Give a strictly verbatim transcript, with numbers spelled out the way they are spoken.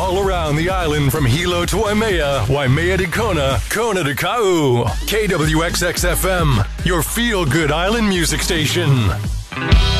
all around the island from Hilo to Waimea, Waimea to Kona, Kona to Kau. K W X X F M, your feel-good island music station.